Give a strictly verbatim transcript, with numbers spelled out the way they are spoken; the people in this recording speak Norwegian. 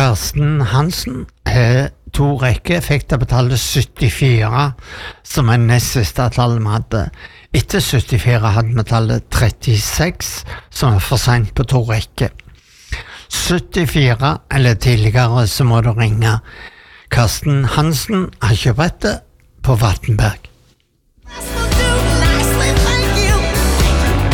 Karsten Hansen har to rekker, fikk det betalt syttifire, som er nest siste tallet vi hadde. Etter syttifire hadde vi tallet trettiseks, som er for sent på to rekker. syttifire, eller tidligere, så må du ringe Karsten Hansen, har kjøprettet på Vattenberg.